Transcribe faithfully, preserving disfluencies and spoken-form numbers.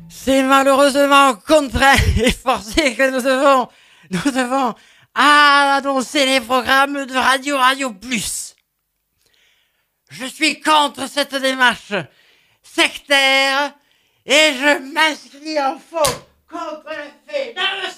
C'est malheureusement contraint et forcé que nous devons, nous devons annoncer les programmes de Radio Radio Plus. Je suis contre cette démarche sectaire et je m'inscris en faux contre le fait.